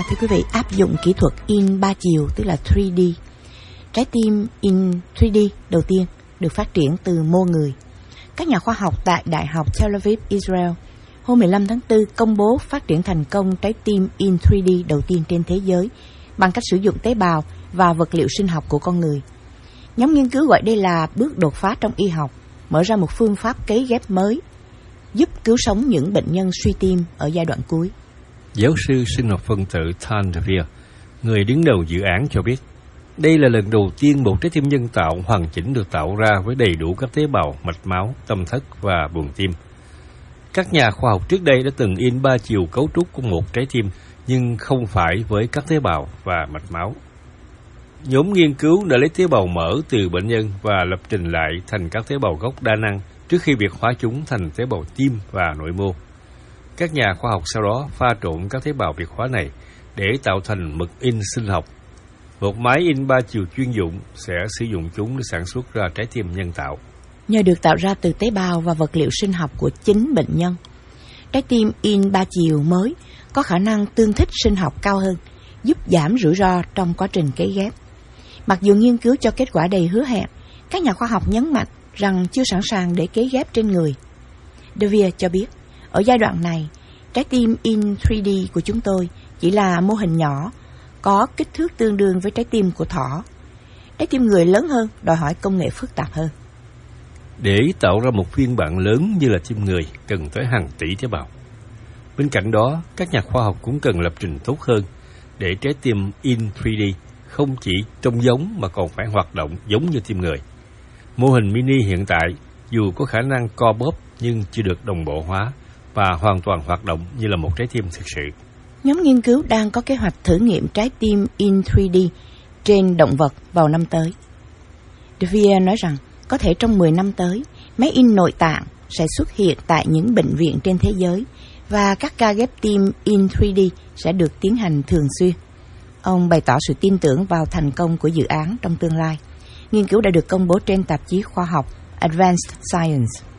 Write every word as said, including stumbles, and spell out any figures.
thưa quý vị, áp dụng kỹ thuật in ba chiều tức là ba D. Trái tim in ba D đầu tiên được phát triển từ mô người. Các nhà khoa học tại Đại học Tel Aviv, Israel hôm mười lăm tháng tư công bố phát triển thành công trái tim in ba D đầu tiên trên thế giới bằng cách sử dụng tế bào và vật liệu sinh học của con người. Nhóm nghiên cứu gọi đây là bước đột phá trong y học, mở ra một phương pháp cấy ghép mới, giúp cứu sống những bệnh nhân suy tim ở giai đoạn cuối. Giáo sư sinh học phân tử Tan Devere, người đứng đầu dự án cho biết, đây là lần đầu tiên một trái tim nhân tạo hoàn chỉnh được tạo ra với đầy đủ các tế bào, mạch máu, tâm thất và buồng tim. Các nhà khoa học trước đây đã từng in ba chiều cấu trúc của một trái tim, nhưng không phải với các tế bào và mạch máu. Nhóm nghiên cứu đã lấy tế bào mỡ từ bệnh nhân và lập trình lại thành các tế bào gốc đa năng trước khi biệt hóa chúng thành tế bào tim và nội mô. Các nhà khoa học sau đó pha trộn các tế bào biệt hóa này để tạo thành mực in sinh học. Một máy in ba chiều chuyên dụng sẽ sử dụng chúng để sản xuất ra trái tim nhân tạo. Nhờ được tạo ra từ tế bào và vật liệu sinh học của chính bệnh nhân, trái tim in ba chiều mới có khả năng tương thích sinh học cao hơn, giúp giảm rủi ro trong quá trình cấy ghép. Mặc dù nghiên cứu cho kết quả đầy hứa hẹn, các nhà khoa học nhấn mạnh rằng chưa sẵn sàng để cấy ghép trên người. Devere cho biết, ở giai đoạn này, trái tim in ba D của chúng tôi chỉ là mô hình nhỏ, có kích thước tương đương với trái tim của thỏ. Trái tim người lớn hơn đòi hỏi công nghệ phức tạp hơn. Để tạo ra một phiên bản lớn như là tim người, cần tới hàng tỷ tế bào. Bên cạnh đó, các nhà khoa học cũng cần lập trình tốt hơn để trái tim in ba D không chỉ trông giống mà còn phải hoạt động giống như tim người. Mô hình mini hiện tại dù có khả năng co bóp nhưng chưa được đồng bộ hóa và hoàn toàn hoạt động như là một trái tim thực sự. Nhóm nghiên cứu đang có kế hoạch thử nghiệm trái tim in ba D trên động vật vào năm tới. Devere nói rằng có thể trong mười năm tới, máy in nội tạng sẽ xuất hiện tại những bệnh viện trên thế giới và các ca ghép tim in ba D sẽ được tiến hành thường xuyên. Ông bày tỏ sự tin tưởng vào thành công của dự án trong tương lai. Nghiên cứu đã được công bố trên tạp chí khoa học Advanced Science.